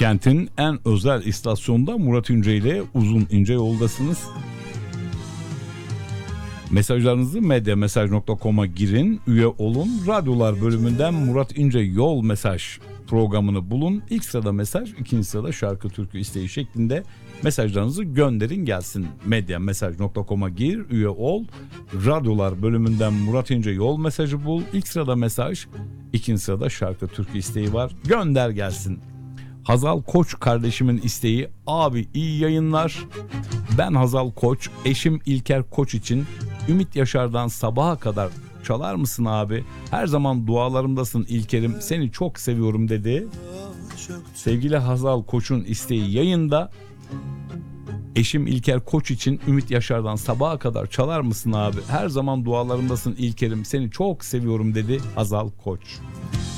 Kentin en özel istasyonda Murat İnce ile uzun ince yoldasınız. Mesajlarınızı medyamesaj.com'a girin, üye olun. Radyolar bölümünden Murat İnce Yol Mesaj programını bulun. İlk sırada mesaj, ikinci sırada şarkı türkü isteği şeklinde mesajlarınızı gönderin gelsin. Medyamesaj.com'a gir, üye ol. Radyolar bölümünden Murat İnce Yol Mesajı bul. İlk sırada mesaj, ikinci sırada şarkı türkü isteği var. Gönder gelsin. Hazal Koç kardeşimin isteği, abi iyi yayınlar. Ben Hazal Koç, eşim İlker Koç için Ümit Yaşar'dan Sabaha Kadar çalar mısın abi? Her zaman dualarımdasın İlker'im, seni çok seviyorum dedi. Sevgili Hazal Koç'un isteği yayında. Eşim İlker Koç için Ümit Yaşar'dan Sabaha Kadar çalar mısın abi? Her zaman dualarımdasın İlker'im, seni çok seviyorum dedi Hazal Koç.